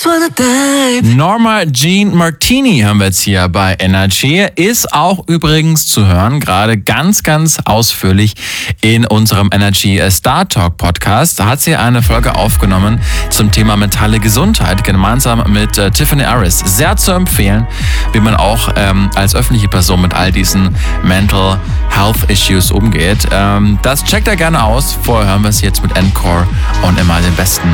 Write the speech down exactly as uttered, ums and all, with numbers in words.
Norma Jean Martini haben wir jetzt hier bei Energy. Ist auch übrigens zu hören, gerade ganz, ganz ausführlich in unserem Energy Star Talk Podcast. Da hat sie eine Folge aufgenommen zum Thema mentale Gesundheit, gemeinsam mit äh, Tiffany Harris. Sehr zu empfehlen, wie man auch ähm, als öffentliche Person mit all diesen Mental Health Issues umgeht. Ähm, das checkt er gerne aus. Vorher hören wir es jetzt mit Encore und immer den besten